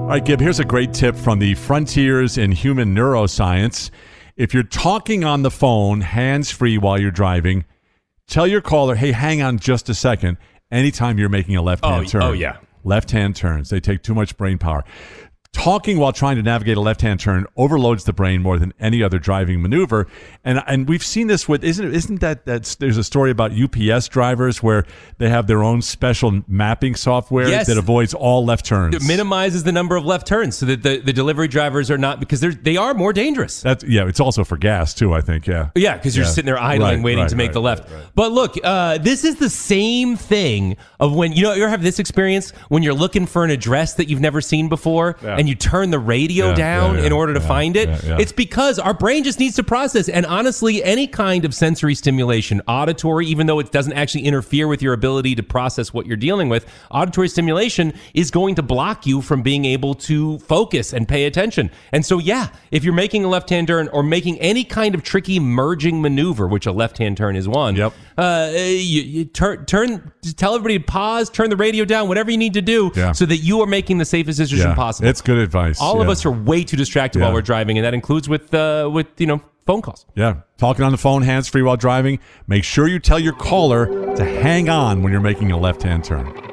right, Gib, here's a great tip from the Frontiers in Human Neuroscience. If you're talking on the phone, hands-free while you're driving, tell your caller, hey, hang on just a second, anytime you're making a left-hand turn. Oh, yeah. Left-hand turns, they take too much brain power. Talking while trying to navigate a left-hand turn overloads the brain more than any other driving maneuver, and we've seen this with isn't that there's a story about UPS drivers where they have their own special mapping software that avoids all left turns. It minimizes the number of left turns so that the delivery drivers are not, because they are more dangerous. It's also for gas too, I think. Yeah, because you're sitting there idling, waiting to make the left. Right. But look, this is the same thing of when you ever have this experience when you're looking for an address that you've never seen before. Yeah. And you turn the radio down in order to find it. It's because our brain just needs to process. And honestly, any kind of sensory stimulation, auditory, even though it doesn't actually interfere with your ability to process what you're dealing with, auditory stimulation is going to block you from being able to focus and pay attention. And so, if you're making a left-hand turn or making any kind of tricky merging maneuver, which a left-hand turn is one, you tell everybody to pause, turn the radio down, whatever you need to do so that you are making the safest decision possible. It's good advice. All of us are way too distracted while we're driving, and that includes with phone calls. Yeah, talking on the phone, hands-free while driving. Make sure you tell your caller to hang on when you're making a left-hand turn.